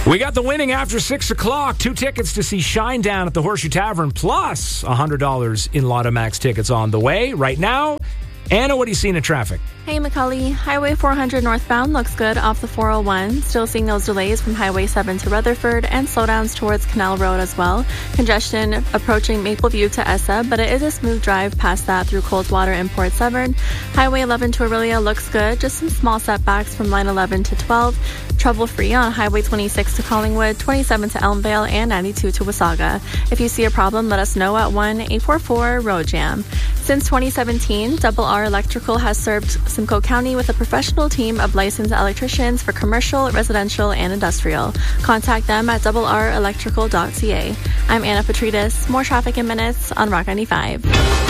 We got the winning after 6 o'clock. 2 tickets to see Shinedown at the Horseshoe Tavern, plus $100 in Lotto Max tickets on the way. Right now, Anna, what are you seeing in traffic? Hey, McCully. Highway 400 northbound looks good off the 401. Still seeing those delays from Highway 7 to Rutherford and slowdowns towards Canal Road as well. Congestion approaching Mapleview to Essa, but it is a smooth drive past that through Coldwater and Port Severn. Highway 11 to Aurelia looks good. Just some small setbacks from line 11 to 12. Trouble-free on Highway 26 to Collingwood, 27 to Elmvale, and 92 to Wasaga. If you see a problem, let us know at 1-844-ROAD-JAM. Since 2017, Double R Electrical has served Simcoe County with a professional team of licensed electricians for commercial, residential, and industrial. Contact them at doublerelectrical.ca. I'm Anna Petridis. More traffic in minutes on Rock 95.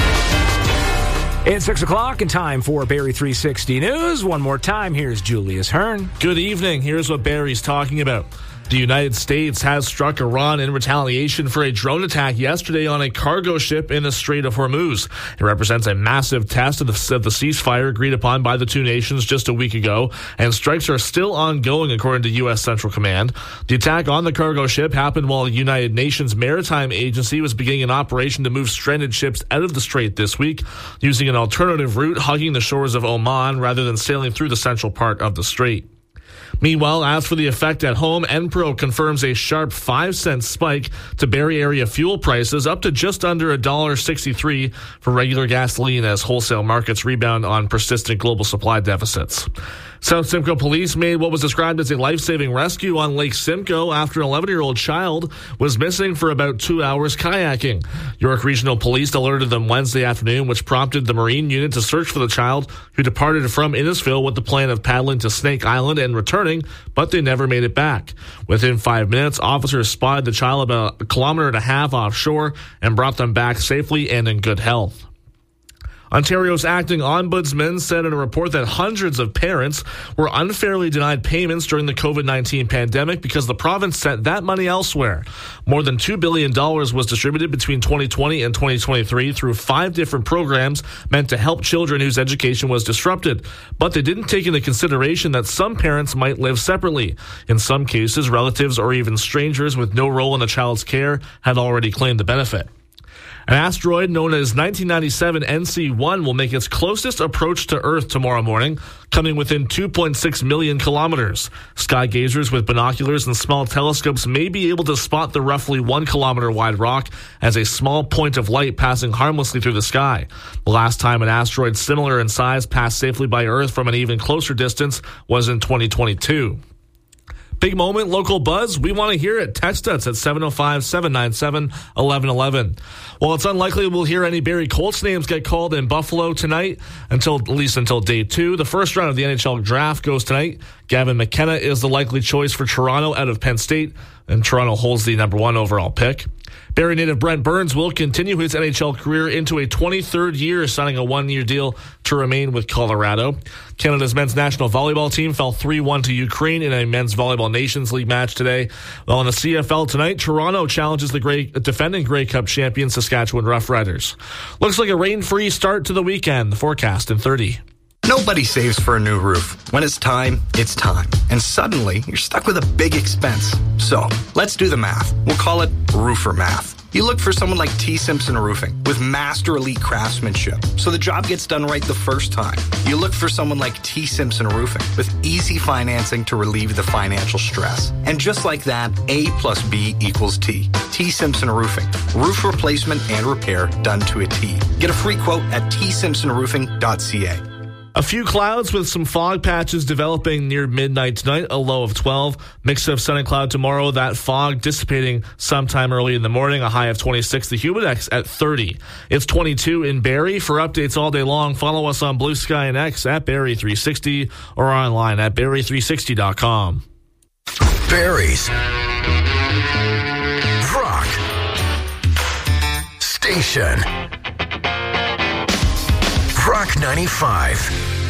It's 6 o'clock and time for Barrie 360 News. One more time, here's Julius Hearn. Good evening. Here's what Barrie's talking about. The United States has struck Iran in retaliation for a drone attack yesterday on a cargo ship in the Strait of Hormuz. It represents a massive test of the ceasefire agreed upon by the two nations just a week ago, and strikes are still ongoing according to U.S. Central Command. The attack on the cargo ship happened while the United Nations Maritime Agency was beginning an operation to move stranded ships out of the strait this week, using an alternative route hugging the shores of Oman rather than sailing through the central part of the strait. Meanwhile, as for the effect at home, Enpro confirms a sharp 5-cent spike to Barrie area fuel prices, up to just under $1.63 for regular gasoline as wholesale markets rebound on persistent global supply deficits. South Simcoe Police made what was described as a life-saving rescue on Lake Simcoe after an 11-year-old child was missing for about 2 hours kayaking. York Regional Police alerted them Wednesday afternoon, which prompted the Marine unit to search for the child, who departed from Innisfil with the plan of paddling to Snake Island and returning, but they never made it back. Within 5 minutes, officers spotted the child about 1.5 kilometers offshore and brought them back safely and in good health. Ontario's acting ombudsman said in a report that hundreds of parents were unfairly denied payments during the COVID-19 pandemic because the province sent that money elsewhere. More than $2 billion was distributed between 2020 and 2023 through 5 different programs meant to help children whose education was disrupted. But they didn't take into consideration that some parents might live separately. In some cases, relatives or even strangers with no role in the child's care had already claimed the benefit. An asteroid known as 1997 NC-1 will make its closest approach to Earth tomorrow morning, coming within 2.6 million kilometers. Sky gazers with binoculars and small telescopes may be able to spot the roughly 1 kilometer wide rock as a small point of light passing harmlessly through the sky. The last time an asteroid similar in size passed safely by Earth from an even closer distance was in 2022. Big moment, local buzz. We want to hear it. Text us at 705-797-1111. While it's unlikely we'll hear any Barrie Colts names get called in Buffalo tonight, at least until day 2. The first round of the NHL draft goes tonight. Gavin McKenna is the likely choice for Toronto out of Penn State, and Toronto holds the number 1 overall pick. Barrie native Brent Burns will continue his NHL career into a 23rd year, signing a 1-year deal to remain with Colorado. Canada's men's national volleyball team fell 3-1 to Ukraine in a men's volleyball Nations League match today. While in the CFL tonight, Toronto challenges the defending Grey Cup champion Saskatchewan Roughriders. Looks like a rain-free start to the weekend. The forecast in 30. Nobody saves for a new roof. When it's time, it's time. And suddenly, you're stuck with a big expense. So, let's do the math. We'll call it roofer math. You look for someone like T. Simpson Roofing with master elite craftsmanship, so the job gets done right the first time. You look for someone like T. Simpson Roofing with easy financing to relieve the financial stress. And just like that, A plus B equals T. T. Simpson Roofing. Roof replacement and repair done to a T. Get a free quote at tsimpsonroofing.ca. A few clouds with some fog patches developing near midnight tonight, a low of 12. Mix of sun and cloud tomorrow, that fog dissipating sometime early in the morning, a high of 26. The humidex at 30. It's 22 in Barrie. For updates all day long, follow us on Blue Sky and X at Barrie 360 or online at Barrie360.com. Barrie's Rock Station. Rock 95.